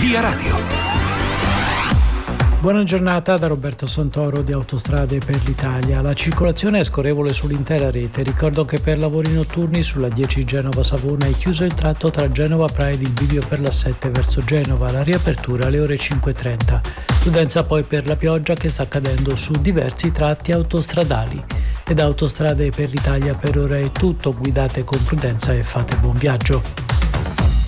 Via Radio. Buona giornata da Roberto Santoro di Autostrade per l'Italia. La circolazione è scorrevole sull'intera rete. Ricordo che per lavori notturni sulla 10 Genova-Savona è chiuso il tratto tra Genova Praia ed il bivio per la 7 verso Genova. La riapertura alle ore 5:30. Prudenza poi per la pioggia che sta cadendo su diversi tratti autostradali. E da Autostrade per l'Italia per ora è tutto. Guidate con prudenza e fate buon viaggio.